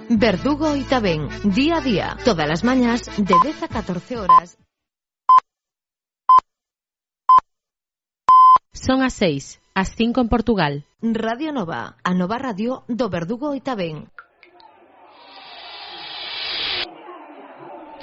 Verdugo Oitavén, día a día, todas las mañas de 10 a 14 horas. Son as 6, as 5 en Portugal. Radio Nova, a nova radio do Verdugo Oitavén.